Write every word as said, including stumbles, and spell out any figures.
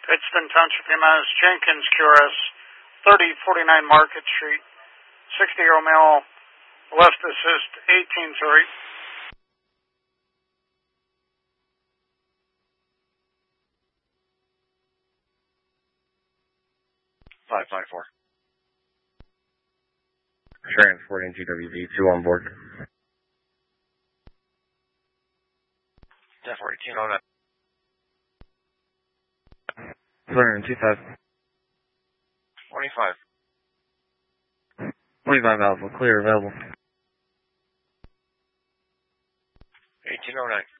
Edgeton Township, U M S, Jenkins, Q R S, thirty forty-nine Market Street, sixty-year-old male, left assist, eighteen three. five five four. Transporting G W V, two on board. ten forty-two on that. Clearing two five. twenty-five. twenty-five available, clear available. eighteen oh nine.